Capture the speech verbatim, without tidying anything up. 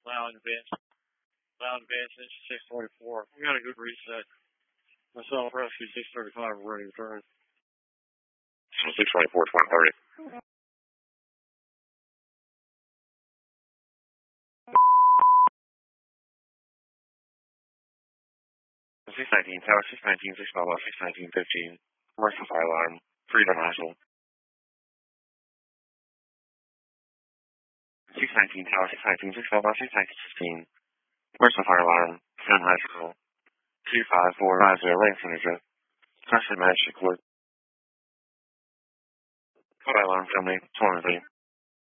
Loud advance. Loud advance, engine six twenty-four. We got a good reset. Myself, rescue six thirty-five, we're ready to turn. six twenty-four, twenty thirty. six nineteen, Tower six nineteen, six five six nineteen fifteen. Commercial fire alarm. Freedom Hassel. six nineteen, Tower six nineteen, six five six nineteen fifteen. Commercial fire alarm. Freedom High School. two five four five zero, Lane Senator. Custom Magic Court. Fire alarm company, twenty.